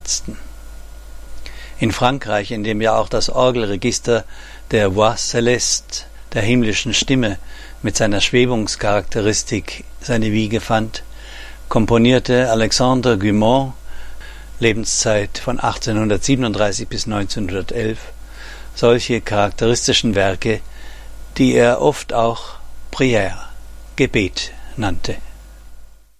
setzten. In Frankreich, in dem ja auch das Orgelregister der Voix céleste, der himmlischen Stimme, mit seiner Schwebungscharakteristik seine Wiege fand, komponierte Alexandre Guilmant, Lebenszeit von 1837 bis 1911, solche charakteristischen Werke, die er oft auch Prière, Gebet nannte.